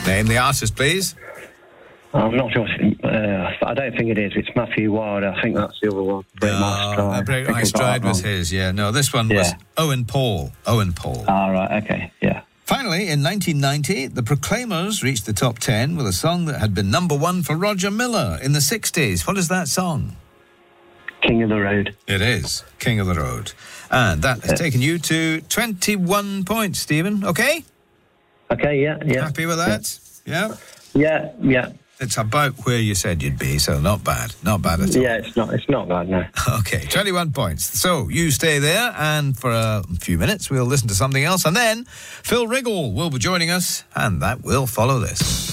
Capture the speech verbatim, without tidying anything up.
Name the artist, please. I'm not sure. Uh, I don't think it is. It's Matthew Wilder. I think that's the other one. Break no, My Stride. Break My Stride was his, yeah. No, this one yeah. was Owen Paul. Owen Paul. Ah, right, okay, yeah. Finally, in nineteen ninety, the Proclaimers reached the top ten with a song that had been number one for Roger Miller in the sixties. What is that song? King of the Road. It is. King of the Road. And that has yeah. taken you to twenty-one points, Stephen. Okay? Okay, yeah, yeah. Happy with that? Yeah? Yeah, yeah. It's about where you said you'd be, so not bad. Not bad at all. Yeah, it's not It's not bad, no. Okay, twenty-one points. So, you stay there, and for a few minutes, we'll listen to something else, and then Phil Riggle will be joining us, and that will follow this.